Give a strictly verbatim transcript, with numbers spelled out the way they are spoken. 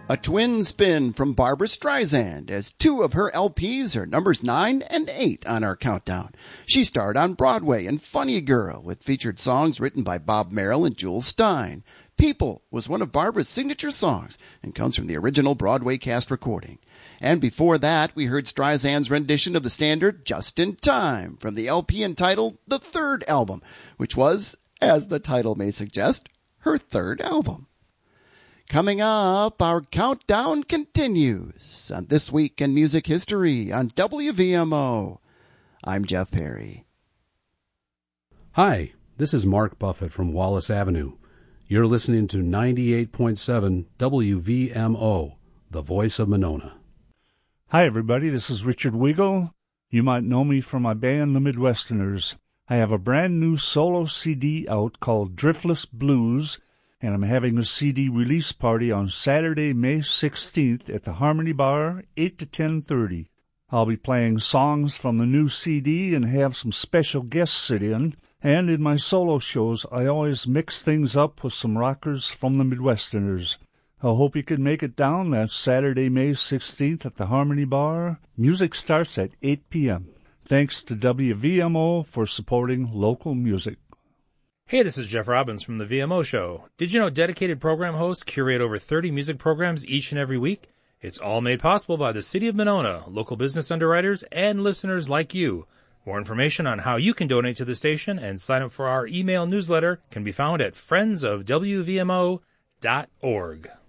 A twin spin from Barbra Streisand, as two of her L Ps are numbers nine and eight on our countdown. She starred on Broadway in Funny Girl, with featured songs written by Bob Merrill and Jewel Stein. People was one of Barbra's signature songs and comes from the original Broadway cast recording. And before that, we heard Streisand's rendition of the standard Just in Time from the L P entitled The Third Album, which was, as the title may suggest, her third album. Coming up, our countdown continues on This Week in Music History on W V M O. I'm Jeff Perry. Hi, this is Mark Buffett from Wallace Avenue. You're listening to ninety-eight point seven W V M O, the voice of Monona. Hi, everybody. This is Richard Wiegel. You might know me from my band, The Midwesterners. I have a brand new solo C D out called Driftless Blues, and I'm having a C D release party on Saturday, May sixteenth at the Harmony Bar, eight to ten thirty. I'll be playing songs from the new C D and have some special guests sit in. And in my solo shows, I always mix things up with some rockers from the Midwesterners. I hope you can make it down. That's Saturday, May sixteenth at the Harmony Bar. Music starts at eight p.m. Thanks to W V M O for supporting local music. Hey, this is Jeff Robbins from the V M O Show. Did you know dedicated program hosts curate over thirty music programs each and every week? It's all made possible by the City of Monona, local business underwriters, and listeners like you. More information on how you can donate to the station and sign up for our email newsletter can be found at friends of W V M O dot org.